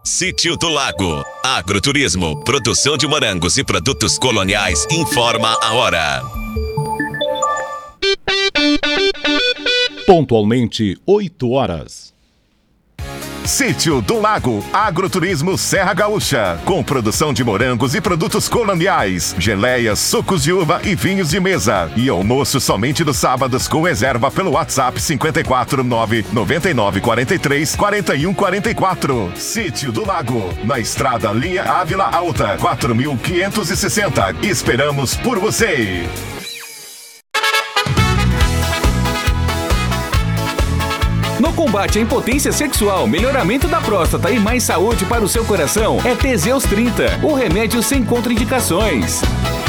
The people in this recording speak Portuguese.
Sítio do Lago. Agroturismo, produção de morangos e produtos coloniais. Informa a hora. Pontualmente 8 horas. Sítio do Lago, Agroturismo Serra Gaúcha, com produção de morangos e produtos coloniais, geleias, sucos de uva e vinhos de mesa. E almoço somente nos sábados com reserva pelo WhatsApp 549 9943 4144. Sítio do Lago, na estrada Linha Ávila Alta, 4560. Esperamos por você! No combate à impotência sexual, melhoramento da próstata e mais saúde para o seu coração, é Teseus 30, o remédio sem contraindicações.